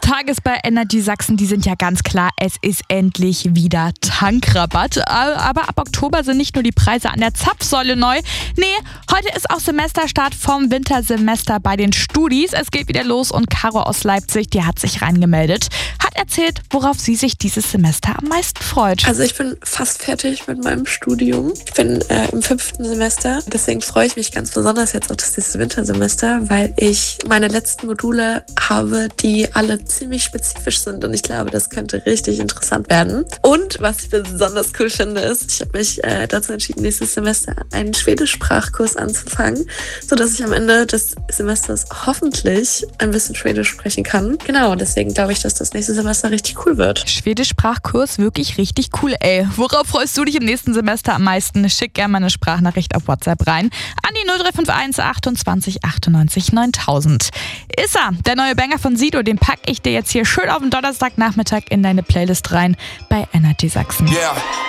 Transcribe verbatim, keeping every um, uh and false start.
Tages bei Energy Sachsen, die sind ja ganz klar, es ist endlich wieder Tankrabatt. Aber ab Oktober sind nicht nur die Preise an der Zapfsäule neu. Nee, heute ist auch Semesterstart vom Wintersemester bei den Studis. Es geht wieder los und Caro aus Leipzig, die hat sich reingemeldet, hat erzählt, worauf sie sich dieses Semester am meisten freut. Also ich bin fast fertig mit meinem Studium. Ich bin äh, im fünften Semester. Deswegen freue ich mich ganz besonders jetzt auf dieses Wintersemester, weil ich meine letzten Module habe, die alle ziemlich spezifisch sind und ich glaube, das könnte richtig interessant werden. Und was ich besonders cool finde, ist, ich habe mich äh, dazu entschieden, nächstes Semester einen Schwedisch-Sprachkurs anzufangen, sodass ich am Ende des Semesters hoffentlich ein bisschen Schwedisch sprechen kann. Genau, deswegen glaube ich, dass das nächste Semester richtig cool wird. Schwedisch-Sprachkurs, wirklich richtig cool, ey. Worauf freust du dich im nächsten Semester am meisten? Schick gerne mal eine Sprachnachricht auf WhatsApp rein an die null drei fünf eins achtundzwanzig achtundneunzig neuntausend. Issa, der neue Banger von Sido, den pack ich dir jetzt hier schön auf den Donnerstagnachmittag in deine Playlist rein bei Energy Sachsen. Yeah.